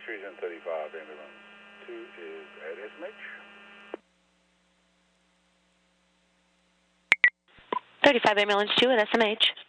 Street and 35 ambulance 2 is at SMH. 35 ambulance 2 at SMH.